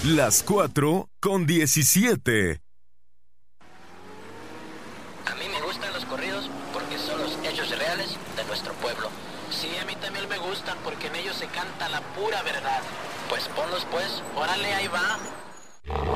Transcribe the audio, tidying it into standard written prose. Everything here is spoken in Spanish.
Las 4:17. A mí me gustan los corridos porque son los hechos reales de nuestro pueblo. Sí, a mí también me gustan porque en ellos se canta la pura verdad. Pues ponlos pues, órale, ahí va.